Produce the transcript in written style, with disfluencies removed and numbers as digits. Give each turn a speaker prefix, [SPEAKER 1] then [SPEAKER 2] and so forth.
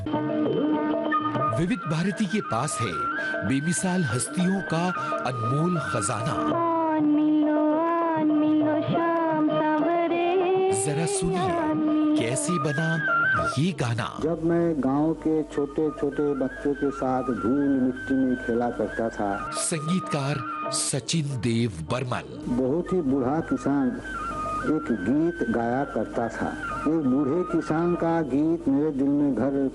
[SPEAKER 1] विविध भारती के पास है बेमिसाल हस्तियों का अनमोल खजाना।
[SPEAKER 2] शाम सवरे।
[SPEAKER 1] जरा सुनिए कैसे बना ये गाना।
[SPEAKER 3] जब मैं गांव के छोटे छोटे बच्चों के साथ धूल मिट्टी में खेला करता था।
[SPEAKER 1] संगीतकार सचिन देव बर्मन।
[SPEAKER 3] बहुत ही बूढ़ा किसान एक गीत गाया करता था। एक बूढ़े किसान का गीत मेरे दिल में घर